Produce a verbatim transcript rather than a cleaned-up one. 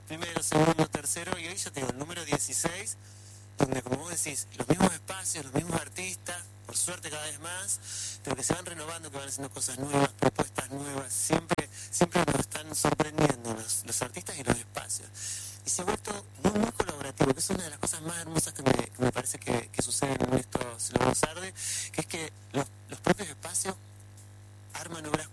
primero, segundo, tercero, y hoy ya tengo el número dieciséis, donde, como vos decís, los mismos espacios, los mismos artistas, por suerte cada vez más, pero que se van renovando, que van haciendo cosas nuevas, propuestas nuevas, siempre, siempre nos están sorprendiendo los, los artistas y los espacios. Y se ha vuelto muy, muy colaborativo, que es una de las cosas más hermosas que me, que me parece que, que suceden en estos Lobos Arde, que es que los, los propios espacios arman obras